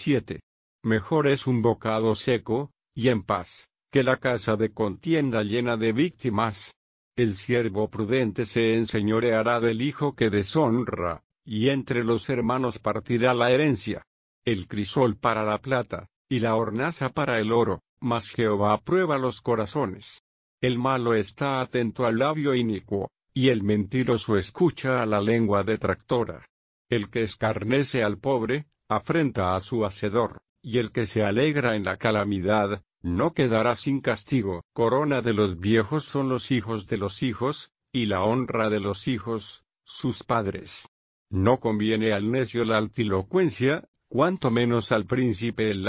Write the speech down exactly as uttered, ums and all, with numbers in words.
siete. Mejor es un bocado seco, y en paz, que la casa de contienda llena de víctimas. El siervo prudente se enseñoreará del hijo que deshonra, y entre los hermanos partirá la herencia. El crisol para la plata, y la hornaza para el oro, mas Jehová prueba los corazones. El malo está atento al labio inicuo, y el mentiroso escucha a la lengua detractora. El que escarnece al pobre, afrenta a su hacedor, y el que se alegra en la calamidad, no quedará sin castigo. Corona de los viejos son los hijos de los hijos, y la honra de los hijos, sus padres. No conviene al necio la altilocuencia, cuanto menos al príncipe el